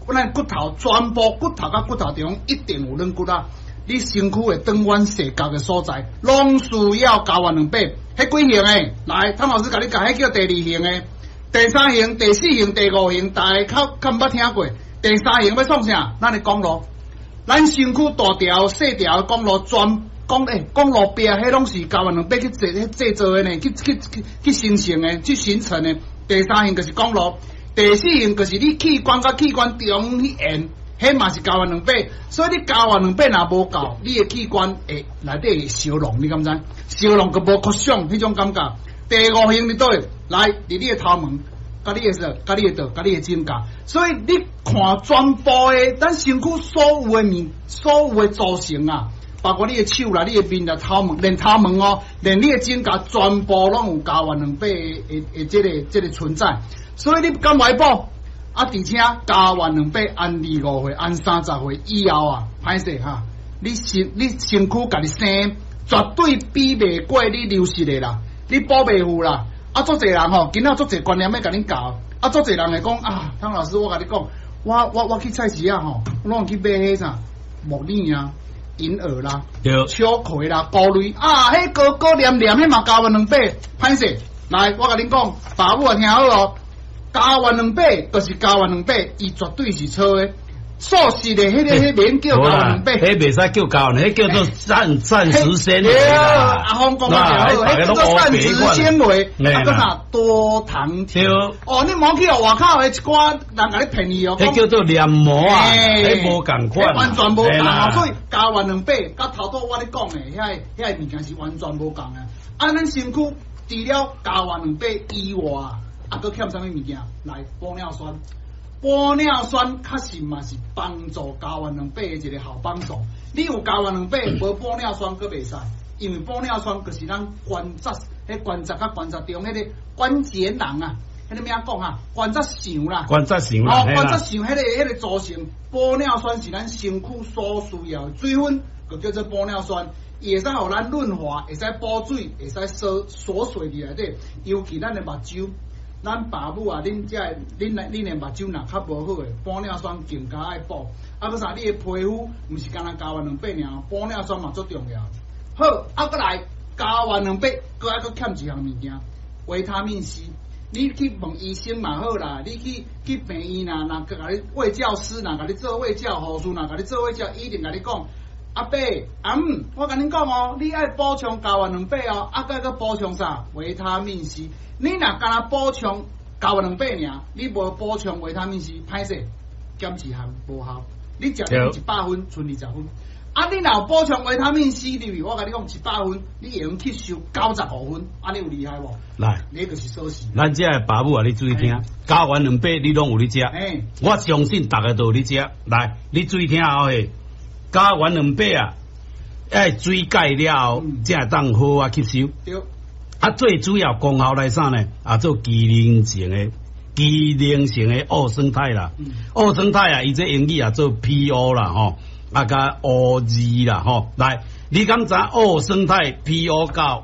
咱骨头全部骨头甲骨头中一定有软骨啊。你身躯的长弯细角的所在，拢需要睾丸两百。迄几型诶？来，汤老师甲你讲，迄叫第2型诶，第3型、第4型、第5型，大家较捌听过。第3型要创啥？咱的公路，咱身躯大条、细条的公路，全公路壁，迄拢是睾丸两百去制造的呢，去形成的，去形成的。第3型就是公路，第4型就是你器官甲器官中去沿。迄嘛是睾丸两百，所以你睾丸两百若无够，你的器官会内底会烧浓，你敢知？烧浓佮无扩张，迄种感觉。第5型你倒来，伫你的头毛，甲你的啥，甲你的倒，甲你的指甲。所以你看全部的咱身躯所有的面，所有的组成啊，包括你的手啦、你的面啦、头毛，连头毛哦，连你的指甲，全部拢有睾丸两百的这个存在。所以你敢买保？啊，而且睾丸两百按25岁、按30岁以后啊，歹势哈，你身躯家己生，绝对比袂过你流失的啦，你保袂住啦。啊，足侪人吼，今仔足侪观念要甲恁教，啊，足侪人会讲啊，汤老师，我甲你讲，我去菜市啊吼，拢去买迄啥木耳啊、银耳啦、秋葵啦、菇类啊，迄高黏黏，迄嘛睾丸两百，歹势。来，我甲恁讲，爸母啊听好哦。睾丸两百就是睾丸两百，伊绝对是错的。素食的迄免叫睾丸两百， 迄袂使叫睾丸，迄叫做膳食纤维啦。阿峰讲得好，迄叫做膳食纤维，啊个啥多糖体。哦，你莫去哦，外口的一寡人甲你骗你哦。 迄叫做黏膜啊，迄无共款， 完全无共。所以睾丸两百，甲头拄我咧讲的，遐物件是完全无共的。啊，咱身躯除了睾丸两百以外。啊，搁欠啥物物件？来，玻尿酸。玻尿酸确实嘛是帮助睾丸两百的一个好帮助。你有睾丸两百，无玻尿酸搁袂使，因为玻尿酸就是咱关节，迄关节甲关节中迄个关节囊啊，迄个咩讲啊？关节肠啦， 关节肠啦， 关节肠迄个组成，玻尿酸是咱身躯所需要的水分，就叫做玻尿酸。伊会使互咱润滑，会使补水，会使锁水伫内底，尤其咱的目睭。咱爸母啊，恁的目睭若较无好诶，玻尿酸更加爱补。啊，搁啥？你的皮肤毋是干那睾丸两百尔，玻尿酸嘛最重要。好，啊，搁来睾丸两百，搁爱搁欠一项物件，维他命 C。你去问医生嘛好啦，你去病院啦，若甲你卫教师，若甲你做卫教，护士若甲你做卫教，一定甲你讲。阿伯，我甲恁讲哦，你爱补充睾丸两百哦，啊，再补充啥？维他命 C。你若干那补充睾丸两百尔，你无补充维他命 C， 歹势，减一项无效。你食100分，剩20分。啊，你若补充维他命 C 入去，我甲你讲100分，你会用吸收95分，安尼有厉害无？ 来， 你就是锁匙。 咱这个爸母啊，你注意听，睾丸两百你拢有咧食，我相信大家都有咧食。来，你注意听后嘿。睾丸两百啊，爱水解了后，才会当好啊吸收。对。啊，最主要功效来啥呢？啊，做机能性的奥生态啦。奥生态啊，伊这英语啊做 PO 啦吼，啊加 O2 啦吼。来，你敢知奥生态 PO 到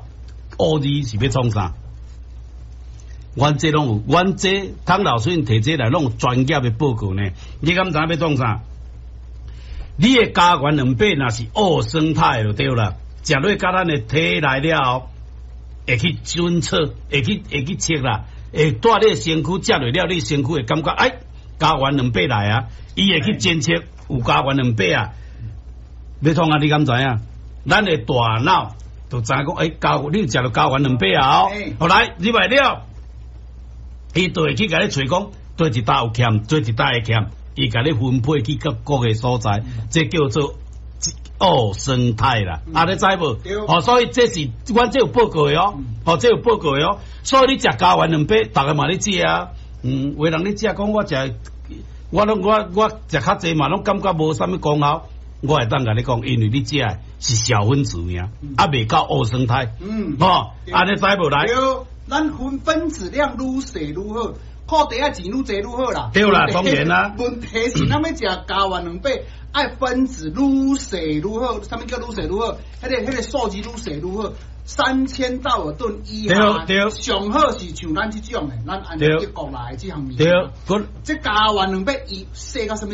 O2 是要创啥？阮这拢有，阮这汤老师提这来拢有专业的报告呢。你敢知要创啥？你的睾丸两百若是奥生态就对啦，食落甲咱的体内了后，会去检测，会去测啦，会带你的身躯食落了，你身躯会感觉哎，睾丸两百来啊，伊会去监测有睾丸两百啊。要创啊？你敢知影？咱的大脑就知影讲，哎，你有食到睾丸两百啊？后来入来了，伊就会去甲你找讲，对一搭有欠，对一搭会欠。伊甲你分配去各个所在，这叫做奥生态啦。你知无？所以这是阮这有报告的哦，这有报告的哦。所以你食睾丸两百，大家嘛咧食啊。有人咧食讲我食，我食较济嘛，拢感觉无啥物功效。我会当甲你讲，因为你食是小分子尔，未到奥生态。安尼知无来？ 咱分子量愈细愈好。靠地下钱愈济愈好啦， 对啦，当然啦。 问题是咱要食睾丸两百，爱分子愈细愈好。啥物叫愈细愈好？迄个数字愈细愈好，3000道尔顿以下，上好是像咱这种的，咱按德国来这项物件。对，这睾丸两百伊细到什么？